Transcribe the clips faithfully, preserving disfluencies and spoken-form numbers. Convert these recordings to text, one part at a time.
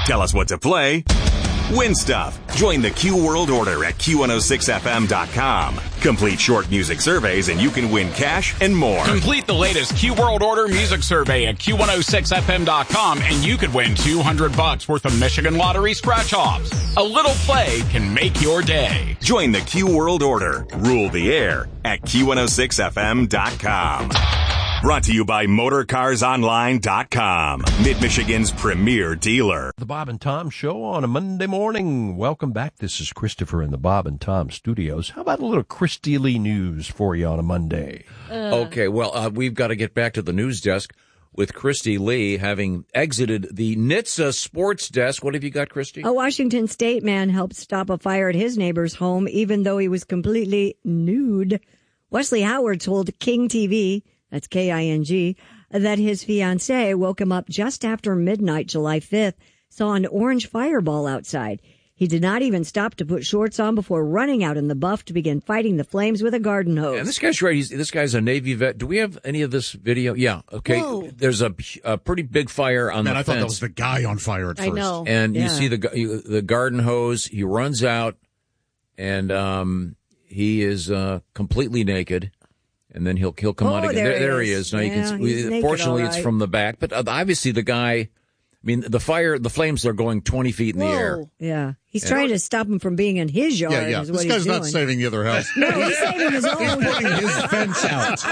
Tell us what to play. Win stuff. Join the Q World Order at Q one oh six F M dot com. Complete short music surveys and you can win cash and more. Complete the latest Q World Order music survey at Q one oh six F M dot com and you could win two hundred bucks worth of Michigan Lottery scratch-offs. A little play can make your day. Join the Q World Order. Rule the air at Q one oh six F M dot com. Brought to you by Motor Cars Online dot com, Mid-Michigan's premier dealer. The Bob and Tom Show on a Monday morning. Welcome back. This is Christopher in the Bob and Tom Studios. How about a little Christy Lee news for you on a Monday? Uh. Okay, well, uh, we've got to get back to the news desk with Christy Lee having exited the N H T S A sports desk. What have you got, Christy? A Washington State man helped stop a fire at his neighbor's home, even though he was completely nude. Wesley Howard told King T V, that's K I N G, that his fiancée woke him up just after midnight, July fifth, saw an orange fireball outside. He did not even stop to put shorts on before running out in the buff to begin fighting the flames with a garden hose. And this guy's right. He's, this guy's a Navy vet. Do we have any of this video? Yeah. Okay. Whoa. There's a, a pretty big fire on Man, the I fence. thought that was the guy on fire at I first. know. And yeah. you see the the garden hose. He runs out, and um, he is uh, completely naked. And then he'll he'll come oh, out again. There, there, there he is. is. Now yeah, you can. he's See, naked, fortunately, right. it's from the back, but obviously the guy. I mean, the fire, the flames are going twenty feet in Whoa. the air. Yeah, he's and trying to stop him from being in his yard. Yeah, yeah. Is This what guy's he's not doing. saving the other house. No, he's saving his own. He's putting his fence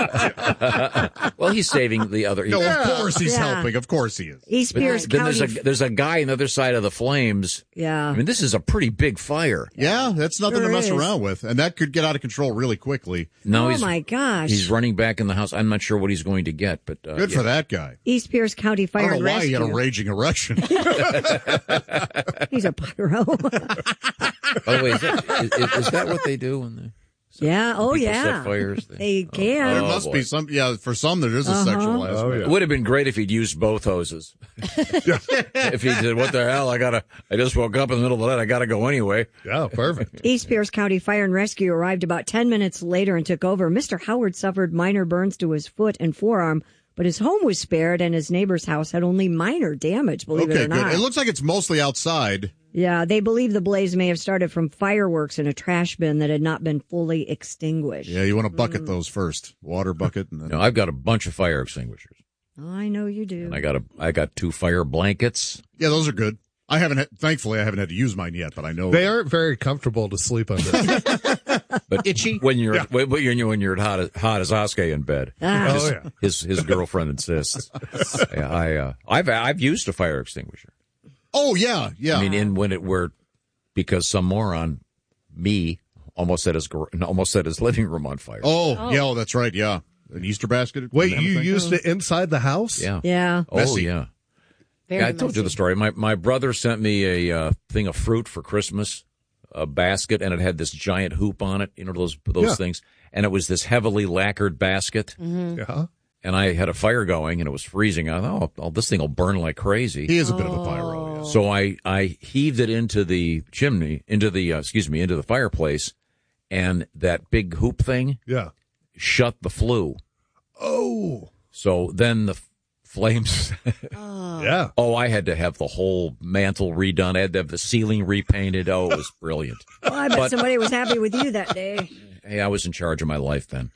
out. Well, he's saving the other. No, of course he's Yeah. helping. Of course he is. East But Pierce then County. there's a there's a guy on the other side of the flames. yeah. I mean, this is a pretty big fire. Yeah, that's nothing Sure to mess is. around with. And that could get out of control really quickly. No, oh he's my gosh. he's running back in the house. I'm not sure what he's going to get, but uh, Good yeah. for that guy. East Pierce County I Fire don't and know why he Rescue. had a raging erection. He's a pyro. By the way, is that, is, is that what they do when they? yeah. Oh people yeah. set fires? They Oh, can. There oh, must boy. be some, yeah, for some there is a Uh-huh. sexual aspect. It would have been great if he'd used both hoses. If he said, "What the hell? I gotta. I just woke up in the middle of the night. I gotta go anyway." Yeah, perfect. East Pierce County Fire and Rescue arrived about ten minutes later and took over. Mister Howard suffered minor burns to his foot and forearm, but his home was spared and his neighbor's house had only minor damage, believe Okay, it or not. good. It looks like it's mostly outside. Yeah, they believe the blaze may have started from fireworks in a trash bin that had not been fully extinguished. Yeah, you want to Mm. bucket those first. Water bucket. And then... No, I've got a bunch of fire extinguishers. I know you do. And I got a. I got two fire blankets. Yeah, those are good. I haven't, had, thankfully, I haven't had to use mine yet, but I know. They aren't very comfortable to sleep under. But itchy when you're when you're when you're hot as hot as Oskay in bed. Ah. Oh, yeah. His his girlfriend insists. Yeah, I uh, I've I've used a fire extinguisher. Oh, yeah, yeah. I mean, in when it were because some moron, me, almost set his gar- almost set his living room on fire. oh, yeah, oh, that's right, yeah. An Easter basket? Wait, Kind of you thing? used it inside the house? Yeah. Yeah. Oh Messy. yeah. Very Yeah, I told you the messy. story. My my brother sent me a uh, thing of fruit for Christmas, a basket, and it had this giant hoop on it. You know those those Yeah. things, and it was this heavily lacquered basket. Mm-hmm. Yeah. And I had a fire going, and it was freezing. I thought, oh, oh this thing will burn like crazy. He is a bit of a pyro, yeah. So I I heaved it into the chimney, into the uh, excuse me, into the fireplace, and that big hoop thing Yeah. shut the flue. Oh. So then the f- flames. Yeah. Oh, I had to have the whole mantle redone. I had to have the ceiling repainted. Oh, it was brilliant. Well, I bet But- somebody was happy with you that day. Hey, I was in charge of my life then.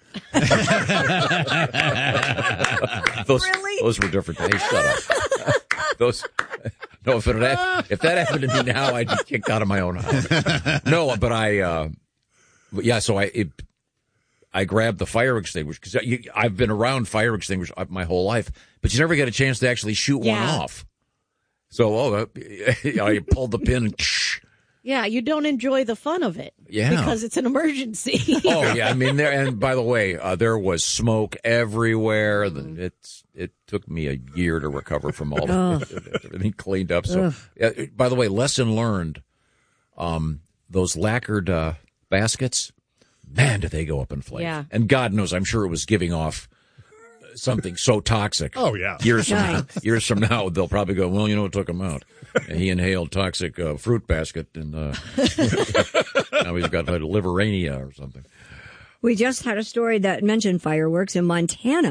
those, Really? those were different days. Shut up. Those. No, if, it had, if that happened to me now, I'd be kicked out of my own house. No, but I, uh, but yeah, so I, it, I grabbed the fire extinguisher because I've been around fire extinguishers my whole life, but you never get a chance to actually shoot Yeah. one off. So, oh, uh, I pulled the pin and Yeah, you don't enjoy the fun of it. Yeah. Because it's an emergency. oh yeah, I mean there. And by the way, uh, there was smoke everywhere. The- It's it took me a year to recover from all the, everything cleaned up. So, uh, by the way, lesson learned. Um, those lacquered uh, baskets, man, did they go up in flames? Yeah. And God knows, I'm sure it was giving off something so toxic. Oh, yeah. Years from now, Yikes. years from now, they'll probably go, well, you know what took him out? And he inhaled toxic uh, fruit basket, and uh, now he's got like liverania or something. We just had a story that mentioned fireworks in Montana.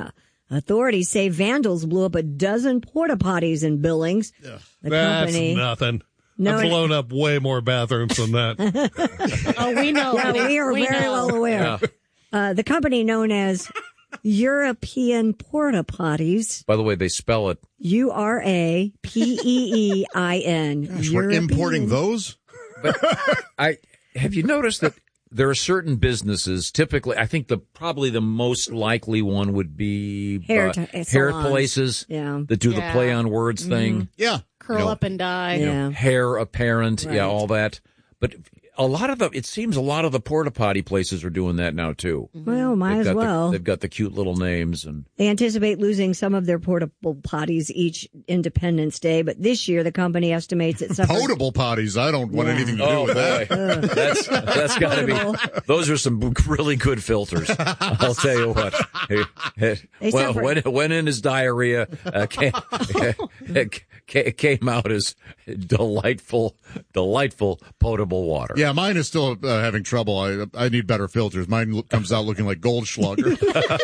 Authorities say vandals blew up a dozen porta potties in Billings. The That's company, nothing. No, I've it- blown up way more bathrooms than that. Oh, we know. yeah, we are We very know. well aware. Uh, the company known as European Porta Potties, By the way, they spell it. U R A P E E I N. Gosh, we're importing those? But I have you noticed that there are certain businesses, typically, I think the probably the most likely one would be Hair uh, t- hair salons. places Yeah. that do the Yeah. play on words thing. Yeah. Curl You know, up and die. you know, Yeah. hair apparent, Right. yeah, all that. But a lot of the, it seems a lot of the porta potty places are doing that now too. Well, might They've as got well. The, they've got the cute little names and They anticipate losing some of their portable potties each Independence Day, but this year the company estimates it suffered. Potable potties. I don't want Yeah. anything to do oh with boy, that. that's that's got to be. Those are some really good filters. I'll tell you what. They When, suffer- when when in his diarrhea uh, came, ca- came out as delightful, delightful potable water. Yeah, mine is still uh, having trouble. I I need better filters. Mine lo- comes out looking like Goldschlager.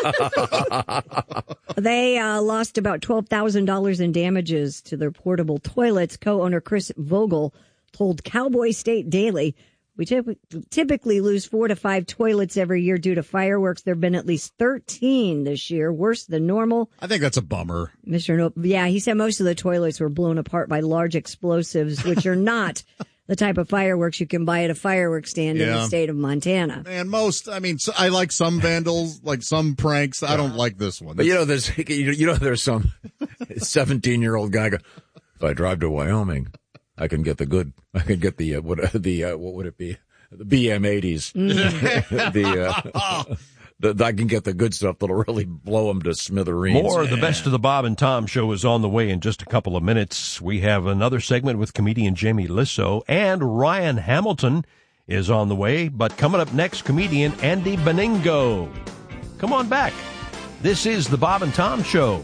They uh, lost about twelve thousand dollars in damages to their portable toilets. Co-owner Chris Vogel told Cowboy State Daily, we typ- typically lose four to five toilets every year due to fireworks. There have been at least thirteen this year, worse than normal. I think that's a bummer. Mister No- yeah, he said most of the toilets were blown apart by large explosives, which are not the type of fireworks you can buy at a fireworks stand in the Yeah. state of Montana. And most, I mean, so I like some vandals, like some pranks. I don't like this one. But you know, there's you know, there's some seventeen-year-old guy go, if I drive to Wyoming, I can get the good, I can get the uh, what the uh, what would it be, the B M eighties, the, uh, the I can get the good stuff that'll really blow them to smithereens. More of the best of the Bob and Tom show is on the way in just a couple of minutes. We have another segment with comedian Jamie Lissow, and Ryan Hamilton is on the way. But coming up next, comedian Andy Beningo. Come on back. This is the Bob and Tom show.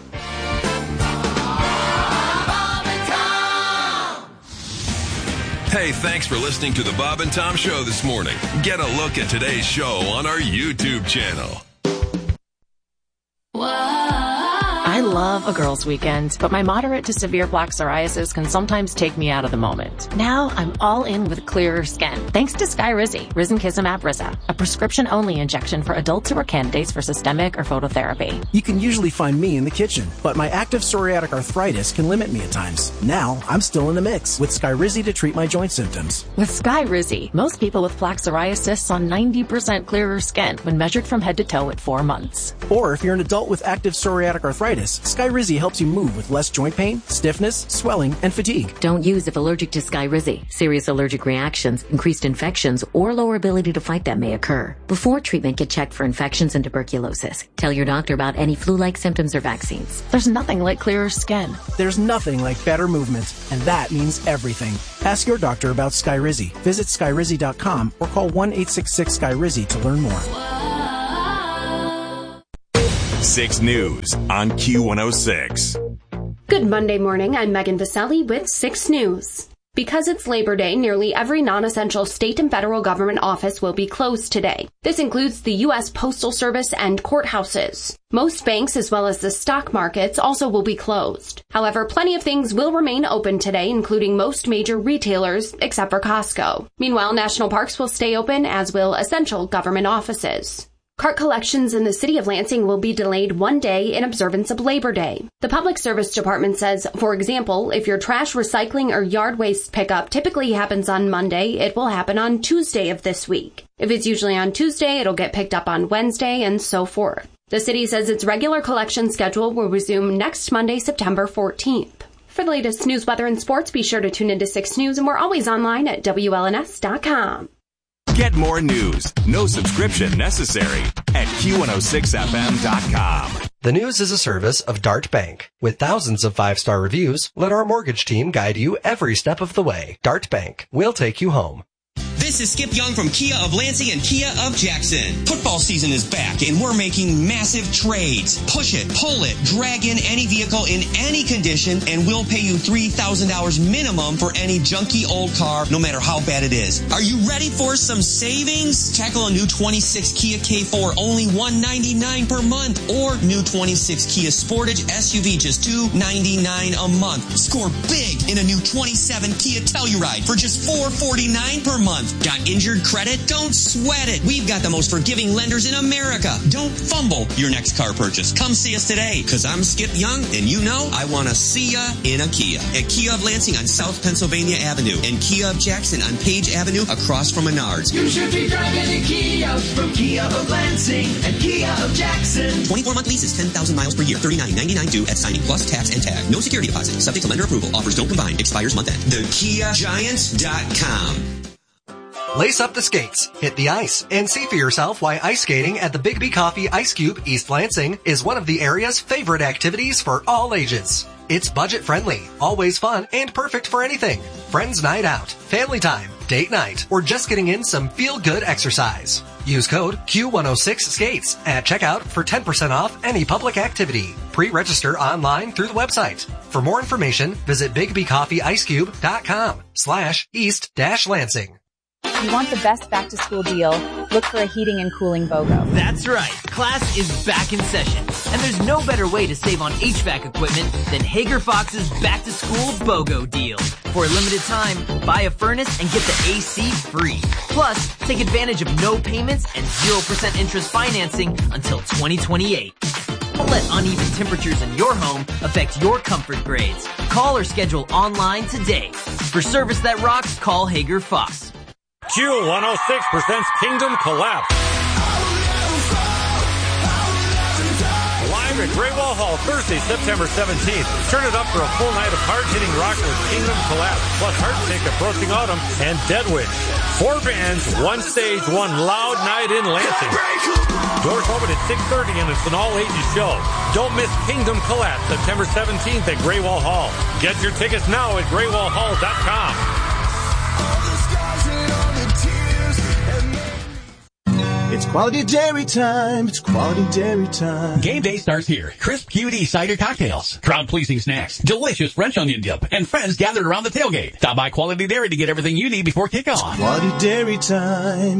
Hey, thanks for listening to the Bob and Tom Show this morning. Get a look at today's show on our YouTube channel. I love a girls' weekend, but my moderate to severe plaque psoriasis can sometimes take me out of the moment. Now I'm all in with clearer skin, thanks to Skyrizi, Risankizumab Riza, a prescription-only injection for adults who are candidates for systemic or phototherapy. You can usually find me in the kitchen, but my active psoriatic arthritis can limit me at times. Now I'm still in the mix with Skyrizi to treat my joint symptoms. With Skyrizi, most people with plaque psoriasis saw ninety percent clearer skin when measured from head to toe at four months. Or if you're an adult with active psoriatic arthritis, Skyrizi helps you move with less joint pain, stiffness, swelling, and fatigue. Don't use if allergic to Skyrizi. Serious allergic reactions, increased infections, or lower ability to fight them may occur. Before treatment, get checked for infections and tuberculosis. Tell your doctor about any flu-like symptoms or vaccines. There's nothing like clearer skin. There's nothing like better movement, and that means everything. Ask your doctor about Skyrizi. Visit Skyrizi dot com or call one eight six six Sky Rizi to learn more. six News on Q one oh six. Good Monday morning. I'm Megan Vaselli with six News. Because it's Labor Day, nearly every non-essential state and federal government office will be closed today. This includes the U S Postal Service and courthouses. Most banks, as well as the stock markets, also will be closed. However, plenty of things will remain open today, including most major retailers, except for Costco. Meanwhile, national parks will stay open, as will essential government offices. Cart collections in the city of Lansing will be delayed one day in observance of Labor Day. The Public Service Department says, for example, if your trash recycling or yard waste pickup typically happens on Monday, it will happen on Tuesday of this week. If it's usually on Tuesday, it'll get picked up on Wednesday, and so forth. The city says its regular collection schedule will resume next Monday, September fourteenth. For the latest news, weather, and sports, be sure to tune into six News, and we're always online at W L N S dot com. Get more news, no subscription necessary, at Q one oh six F M dot com. The News is a service of Dart Bank. With thousands of five-star reviews, let our mortgage team guide you every step of the way. Dart Bank. We'll take you home. This is Skip Young from Kia of Lansing and Kia of Jackson. Football season is back and we're making massive trades. Push it, pull it, drag in any vehicle in any condition and we'll pay you three thousand dollars minimum for any junky old car, no matter how bad it is. Are you ready for some savings? Tackle a new twenty-six Kia K four, only one hundred ninety-nine dollars per month, or new twenty-six Kia Sportage S U V, just two hundred ninety-nine dollars a month. Score big in a new twenty-seven Kia Telluride for just four hundred forty-nine dollars per month. Got injured credit? Don't sweat it. We've got the most forgiving lenders in America. Don't fumble your next car purchase. Come see us today, because I'm Skip Young, and you know I want to see ya in a Kia. At Kia of Lansing on South Pennsylvania Avenue, and Kia of Jackson on Page Avenue across from Menards. You should be driving a Kia from Kia of Lansing and Kia of Jackson. twenty-four month leases, ten thousand miles per year, thirty-nine ninety-nine due at signing, plus tax and tag. No security deposit. Subject to lender approval. Offers don't combine. Expires month end. the kia giants dot com. Lace up the skates, hit the ice, and see for yourself why ice skating at the Big B Coffee Ice Cube East Lansing is one of the area's favorite activities for all ages. It's budget friendly, always fun, and perfect for anything. Friends night out, family time, date night, or just getting in some feel-good exercise. Use code Q one oh six skates at checkout for ten percent off any public activity. Pre-register online through the website. For more information, visit bigbcoffeeicecube.com slash east dash Lansing. If you want the best back-to-school deal, look for a heating and cooling BOGO. That's right. Class is back in session. And there's no better way to save on H V A C equipment than Hager Fox's back-to-school BOGO deal. For a limited time, buy a furnace and get the A C free. Plus, take advantage of no payments and zero percent interest financing until twenty twenty-eight. Don't let uneven temperatures in your home affect your comfort grades. Call or schedule online today. For service that rocks, call Hager Fox. Q one oh six presents Kingdom Collapse. Live at Great Wall Hall, Thursday, September seventeenth. Turn it up for a full night of hard-hitting rock with Kingdom Collapse, plus Heartsick, Approaching Autumn, and Deadwish. Four bands, one stage, one loud night in Lansing. Doors open at six thirty and it's an all-ages show. Don't miss Kingdom Collapse, September seventeenth at Great Wall Hall. Get your tickets now at great wall hall dot com. It's quality dairy time. It's quality dairy time. Game day starts here. Crisp Q D cider cocktails, crowd-pleasing snacks, delicious French onion dip, and friends gathered around the tailgate. Stop by Quality Dairy to get everything you need before kickoff. It's quality dairy time.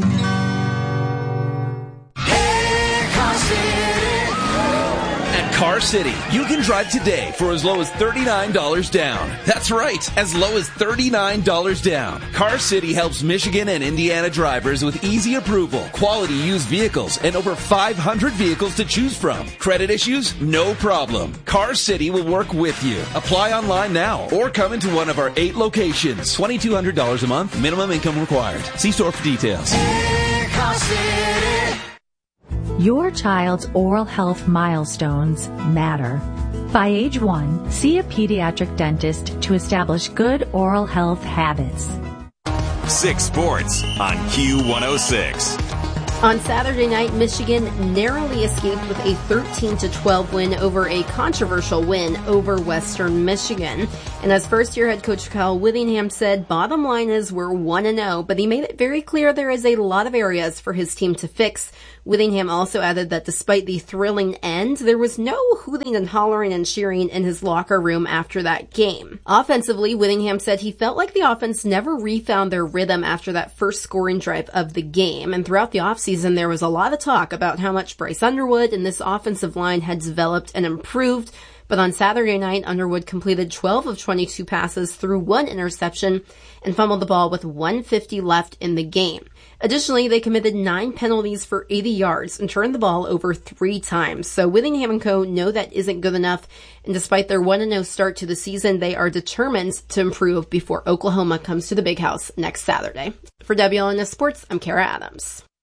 Hey, Car City. At Car City, you can drive today for as low as thirty-nine dollars down. That's right, as low as thirty-nine dollars down. Car City helps Michigan and Indiana drivers with easy approval, quality used vehicles, and over five hundred vehicles to choose from. Credit issues? No problem. Car City will work with you. Apply online now or come into one of our eight locations. twenty-two hundred dollars a month, minimum income required. See store for details. Hey, Car City. Your child's oral health milestones matter. By age one, see a pediatric dentist to establish good oral health habits. Six Sports on Q one oh six. On Saturday night, Michigan narrowly escaped with a thirteen to twelve win over a controversial win over Western Michigan. And as first-year head coach Kyle Whittingham said, bottom line is we're one and oh, but he made it very clear there is a lot of areas for his team to fix. Whittingham also added that despite the thrilling end, there was no hooting and hollering and cheering in his locker room after that game. Offensively, Whittingham said he felt like the offense never refound their rhythm after that first scoring drive of the game. And throughout the offseason, there was a lot of talk about how much Bryce Underwood and this offensive line had developed and improved. But on Saturday night, Underwood completed twelve of twenty-two passes through one interception and fumbled the ball with one fifty left in the game. Additionally, they committed nine penalties for eighty yards and turned the ball over three times. So Whittingham and co. know that isn't good enough. And despite their one and oh start to the season, they are determined to improve before Oklahoma comes to the Big House next Saturday. For W L N S Sports, I'm Kara Adams.